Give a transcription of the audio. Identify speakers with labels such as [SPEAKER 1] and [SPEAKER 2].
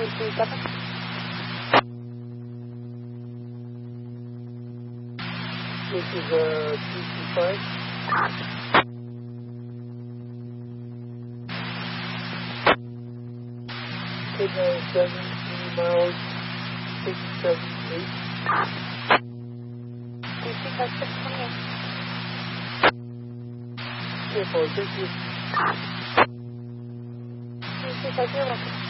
[SPEAKER 1] 227.
[SPEAKER 2] This is 225. Signal 7 miles 678.
[SPEAKER 1] Signal 628.
[SPEAKER 2] Careful, thank you.
[SPEAKER 1] Signal 0.